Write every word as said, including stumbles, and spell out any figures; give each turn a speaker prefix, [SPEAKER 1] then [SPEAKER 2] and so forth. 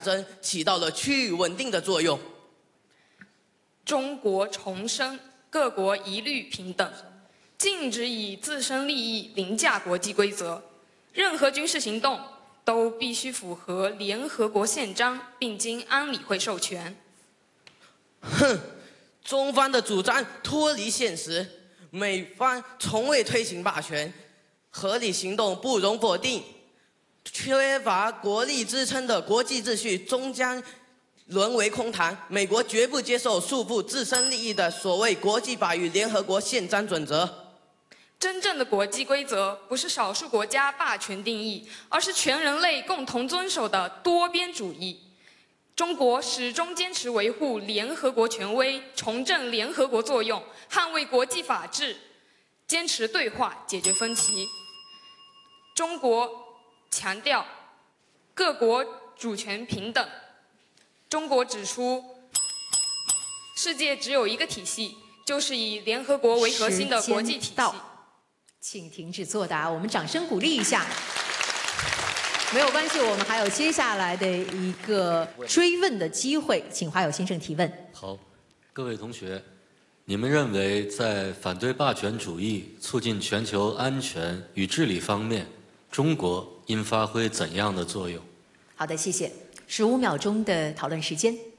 [SPEAKER 1] 争起到了区域稳定的作用。
[SPEAKER 2] 中国重申各国一律平等，禁止以自身利益凌驾国际规则，任何军事行动都必须符合联合国宪章，并经安理会授权。
[SPEAKER 1] 哼，中方的主张脱离现实，美方从未推行霸权，合理行动不容否定。缺乏国力支撑的国际秩序终将沦为空谈。美国绝不接受束缚自身利益的所谓国际法与联合国宪章准则。
[SPEAKER 2] 真正的国际规则不是少数国家霸权定义，而是全人类共同遵守的多边主义。中国始终坚持维护联合国权威，重振联合国作用，捍卫国际法治，坚持对话解决分歧。中国强调各国主权平等。中国指出，世界只有一个体系，就是以联合国为核心的国际体系。
[SPEAKER 3] 请停止作答，我们掌声鼓励一下。没有关系，我们还有接下来的一个追问的机会，请华友先生提问。
[SPEAKER 4] 好，各位同学，你们认为在反对霸权主义、促进全球安全与治理方面，中国应发挥怎样的作用？
[SPEAKER 3] 好的，谢谢。十五秒钟的讨论时间。